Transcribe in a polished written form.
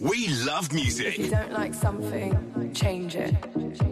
We love music. If you don't like something, change it.